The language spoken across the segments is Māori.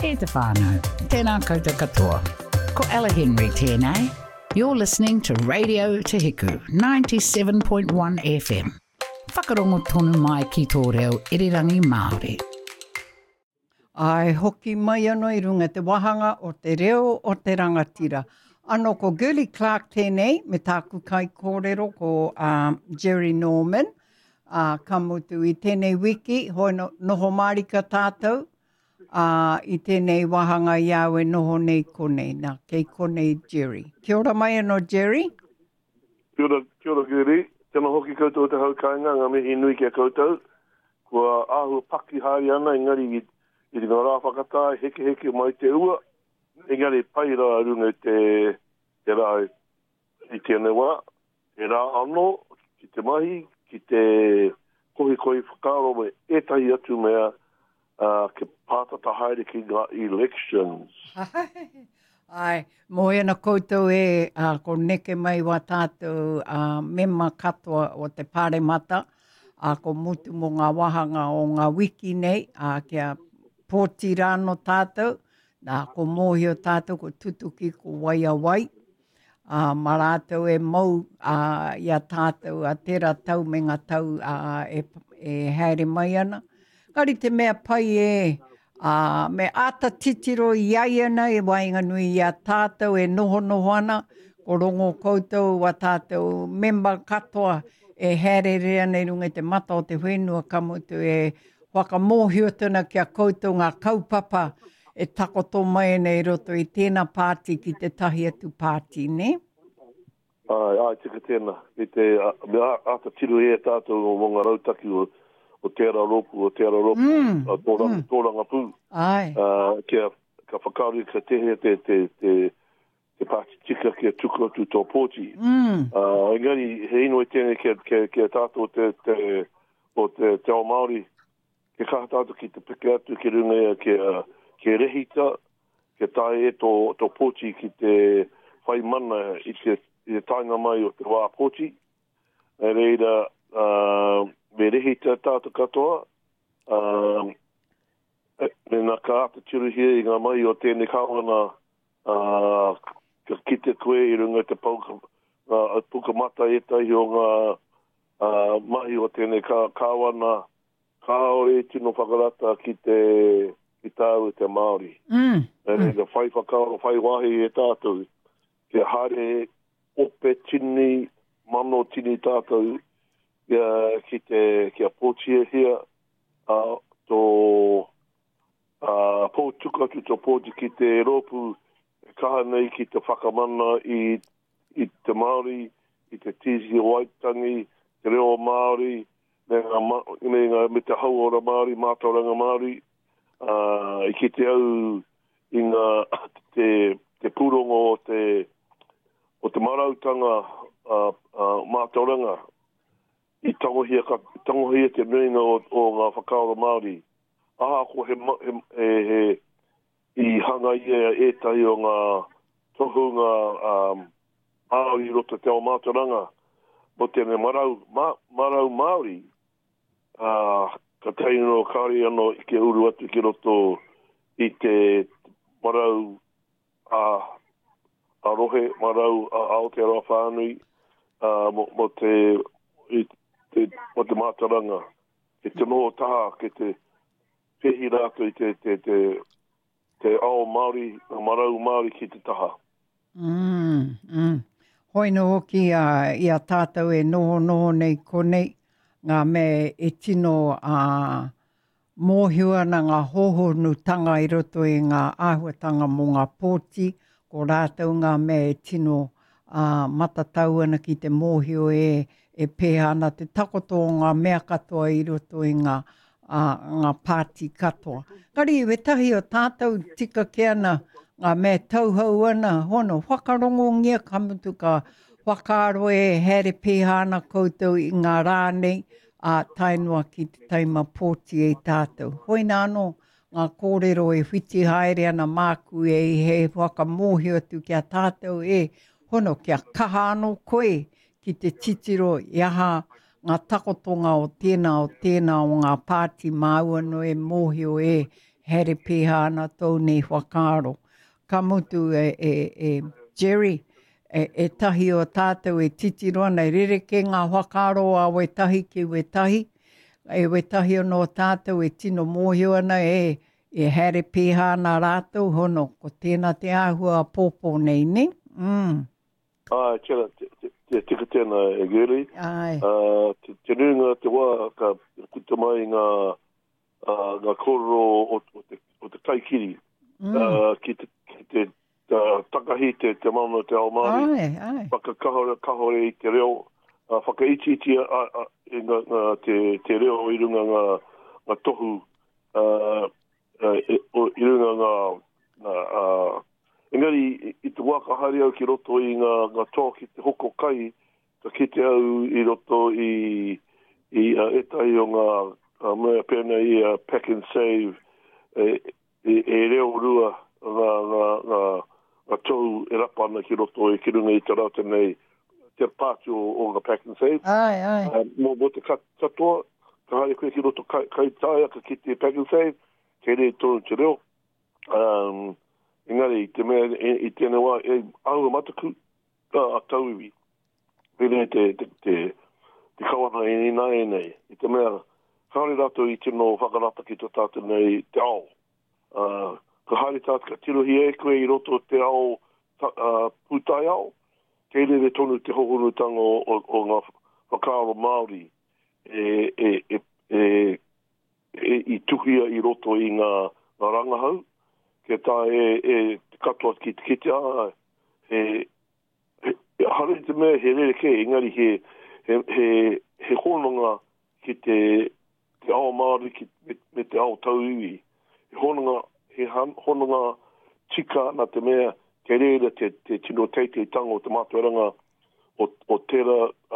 E te whānau, tēnā koutou katoa. Ko Ella Henry tēnei. You're listening to Radio Te Hiku, 97.1 FM. Whakarongo tonu mai ki tō reo irirangi Māori. Ai hoki mai anō I runga te wahanga o te reo o te rangatira. Ano ko Gurley Clark tēnei, me tāku kai kōrero ko Jerry Norman. Ka mutu I tēnei wiki, hoi noho marika tātou. I tēnei wahanga iau e noho nei konei, nā kei konei Jerry. Kia ora mai anō Jerry. Kia ora Gurley. Tēnā hoki koutou te haukainga, ngā mihi nui kia koutou. Kua āhua paki hari ana, engari I ngā rā whakatāi, heke mai te ua. Engari pai rā runga te rā I tēnei wā. E rā anō, ki te mahi, ki te kohi whakaro me etahi atu mea ke pātata haere ki ngā elections. Ai, moena koutou ko neke mai wa tātou mema katoa o te pāremata, ko mutu mo ngā wahanga o ngā wiki nei, kia pōti rāno tātou, ko mōhio tātou, ko tutuki, ko waia wai. Marātou mau ia tātou a tera tau me ngā tau e haere mai ana. Kari te mea pai me ata titiro I ai ana e wainga nui ia tātou e noho ana, ko rongo koutou wa tātou member katoa e haere ana I runga te mata o te whenua kamutu e whakamōhio tana kia koutou ngā kaupapa e takoto mai nei roto I tēnā pāti ki te tahi atu pāti, ne? Ai, tika tēnā. I te mea ata tiru tātou o ngā rautaki o tērā ropu, tōranga pū. Ai. Ka whakauri ka tehe te pāti tika kia tuku atu tō pōti. Engari, he ino tēnei kia tātou o te ao Māori, ke kaha tātou ki te peke atu ki runga ke rehita, ke tae tō pōti ki te whai mana I te tainga mai o te wā pōti. E reira, me rehita tātou katoa, me nā ka ata tiru hia I ngā mai o tēnei kawana ka kite koe I runga te puka mata tahi o ngā mahi o tēnei kawana kaore tino whakarata ki tāu te Māori. E whai whakaoro, whai wahi tātou, ke hare ope tini, mano tini tātou, kia pōtia hia, tō pōtuka tu tō pōti ki te ropu, kaha nei ki te whakamana I te Māori, I te tisi o Waitangi, te reo Māori, me te hauora Māori, mātauranga Māori, I ki te au I ngā te pūrongo o te marautanga mātauranga, I tangohia te nuinga o ngā whakaora Māori. Ko I hanga ia etahi o ngā tohunga Māori roto te o mātauranga, mo tēnei marau Māori, ka teino kari ano I ke uru atu ki roto I te marau a rohe, marau a Aotearoa whānui, mo te mātaranga, ke te noho taha, ke te pehi rātou I te ao Māori, marau Māori ki te taha. Hoi no hoki ia tātou e noho nei konei, ngā me e tino mōhio ana ngā hohonutanga I roto I ngā āhuatanga mō ngā pōti, ko rātou ngā me e tino matatau ana ki te mōhio e pēha ana te takoto o ngā mea katoa I roto I ngā pāti katoa. Kari we tahi o tātou tika ke ana ngā me tauhau ana, hono, whakarongo ngia kamutu ka whakaaro here pēha ana koutou I ngā rā nei, tainua ki te taima pōti e tātou. Hoi nā anō, ngā kōrero e whiti haere ana māku he whakamōhio atu kia tātou hono kia kaha anō koe ki te titiro iaha ngā takotonga o tēnā o ngā pāti māua no mōhio here piha ana tau nei whakaro. Ka mutu Jerry, tahi o tātou titiroa nei rereke ngā whakaro a we tahi ki we tahi. We tahi o no tātou tino mōhio ana here piha ana rātou hono. Ko tēnā te āhua pōpō nei ne? Te tika tēnā e Geri. Te runga te wā ka kuta mai ngā koro o te taikiri. Ki te takahi te mana te ao Māori. Whakakahore i te reo. Whakaiti te reo i runga ngā tohu. I runga ngā engari, i te waka hari au ki roto i ngā tō ki te hoko kai, ka kite au i roto i etai o ngā mea pēna i pack and save, e reo rua ngā tōu e rapa ana ki roto i ki runga i te rata nei, te pātu o ngā pack and save. Mō te katoa, ka hari koe ki roto kai tāia, ka kite pack and save, kei rei tōnu te reo. Engari, te mea, i tēnei wā, aua mataku, a tauiwi. Pēnei te kawana e nei. I te mea, kāre rātou i tino whakarata ki tō tātou nei te ao. Ka haere tātou ka tirohi e koe i roto te ao pūtai ao. Kei re tonu te hohorutanga o ngā whakaaro Māori i tuhia i roto i ngā rangahau. Ke tā te katoa ki te kitea, hare te mea he rereke, engari he hononga ki te ao Māori me te ao tauiwi. He hononga tika na te mea ke reira te tino teitei tango o te mātuaranga o tera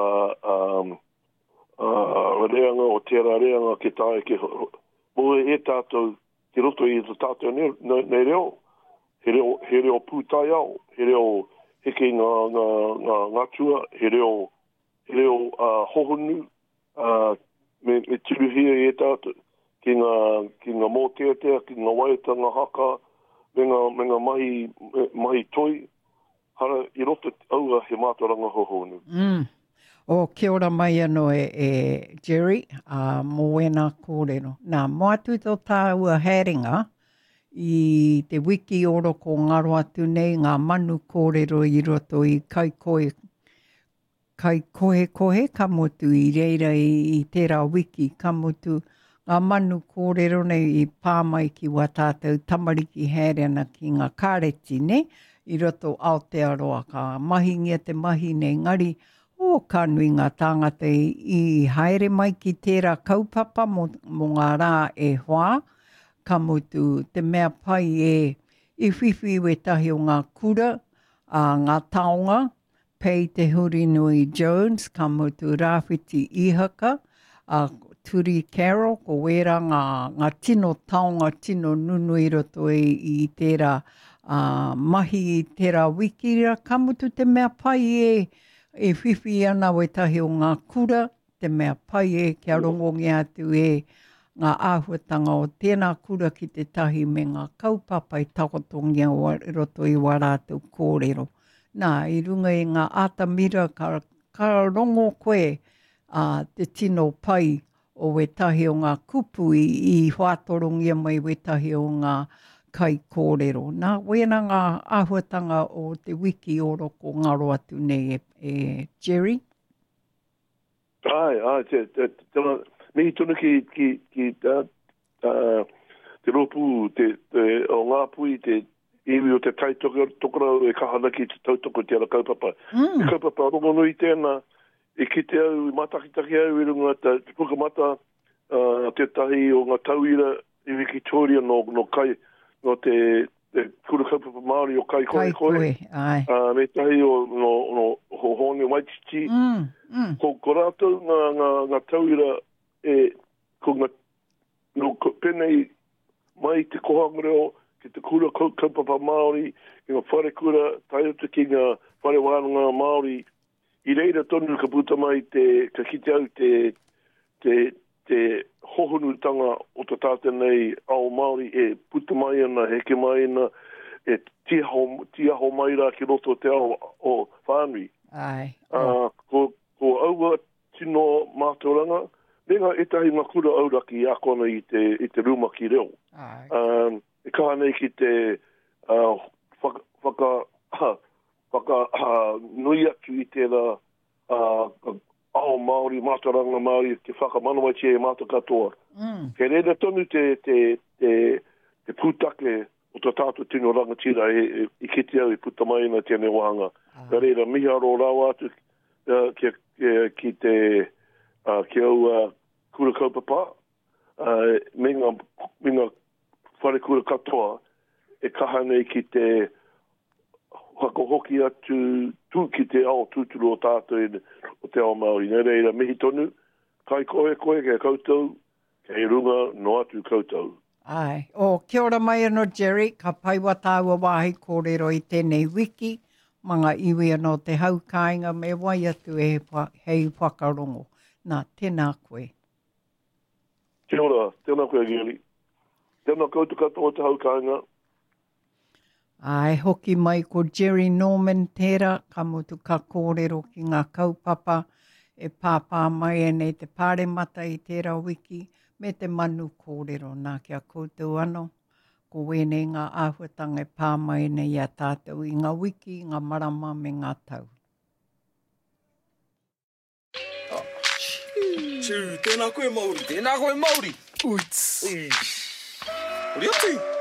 reanga, o tera reanga ke tāe ke moe e tātou ki roto i te tātou nei reo. He reo pūtai au. He reo heke ngā tua. He reo hohonu. Me tiruhia i e tātou. Ki ngā mōteatea, ki ngā waitanga haka, me ngā mahi toi. Hara i roto aua he mātoranga hohonu. O kia ora mai anō Jerry, mō wena kōrero. Nā, mō atu tō tāua haringa i te wiki oro ko ngaro atu nei ngā manu kōrero i roto i kai kohe ka motu i reira i tērā wiki ka motu ngā manu kōrero nei i pāmai ki wā tātou tamariki haere ki ngā kāreti ne i roto Aotearoa ka mahingia te mahi nei ngari o ka nui ngā tāngata i haere mai ki tērā kaupapa mo ngā rā e hoa, ka mutu te mea pai i whiwhi we tahi o ngā kura, ngā taonga, pei te Hurinui Jones, ka mutu Rāwhiti Ihaka, Turi Carol, ko wera ngā tino taonga, tino nunu i roto i tērā mahi i tērā wikira, ka mutu te mea pai e whiwhi ana we tahi o ngā kura, te mea pai kia rongongi atu ngā āhuatanga o tēnā kura ki te tahi me ngā kaupapa i takotongia o roto i warātou kōrero. Nā, i runga i ngā atamira ka rongo koe te tino pai o we tahi o ngā kupu i whātorongia mai we tahi o ngā kai kōrero. Nā, wena ngā āhuatanga o te wiki oro ko ngaro atu nei Jerry? Mihi tonu ki te ropu o ngā pui te iwi o te tai tokorau e kahana ki te tautoko te ala kaupapa. E kaupapa rongo nui tēnā e kite au, i matakitaki au i runga te pukamata te tahi o ngā tauira i Victoria no kai no te kura kaupapa Māori o kai koe. Me tahi o Hongi Waititi. Ko rātou ngā tauira ko penei mai te kohangoreo ki te kura kaupapa Māori, ki ngā whare kura, taiota ki ngā whare wānanga Māori. I reira tonu ka puta mai ka kite au te te hohonutanga o te tāte nei ao Māori e puta mai ana, heke mai ana, e tia ho mai rā ki roto te ao o whānui. Ai. Ko aua tino mātauranga, renga etahi ngā kura auraki a kona i te ruma ki reo. E kaha nei ki te whaka nui atu i tērā ao Māori, mātauranga Māori, te whakamanawa te e māta katoa. Ke reira tonu te pūtake o te tātou tino rangatira i kiti au i puta mai na tēnei wahanga. Ka reira miha ro rau atu ki te ki au kura kaupapa, me ngā whare kura katoa e kaha nei ki te whakahoki atu tū ki te ao tūturu o tātou o te ao Māori. Nei reira mihi tonu, kai koe kei koutou, kei runga no atu koutou. Ai. Kia ora mai anō Jerry, ka paiwa tāua wāhi kōrero i tēnei wiki, manga iwi anō te haukainga me wai atu hei whakarongo. Nā, tēnā koe. Kia ora, tēnā koe Geri. Tēnā koutou katoa te haukainga. Ai, hoki mai ko Jerry Norman tērā, ka mutu ka kōrero ki ngā kaupapa, e pāpā mai e nei te pāre mata i tērā wiki, me te manu kōrero nā kia koutou anō. Ko wēnei ngā āhuatanga e pā mai nei a tātou i ngā wiki, ngā marama me ngā tau. Tēnā koe Māori. Tēnā koe Māori. Uits. Ori atu.